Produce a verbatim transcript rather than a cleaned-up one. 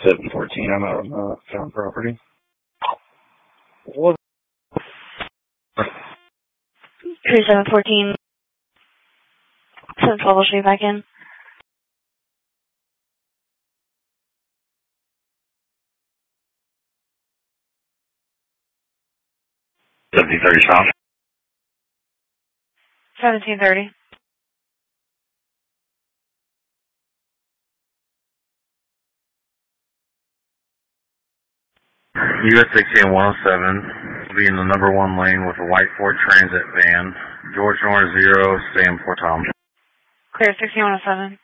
seven fourteen, I'm out on uh, found property. What? Crew seven fourteen, seven twelve will show you back in. seventeen thirty south. seventeen thirty. U S sixteen one oh seven will be in the number one lane with a white Ford Transit van. George North Zero, stay in Port Tom. Clear sixteen one oh seven.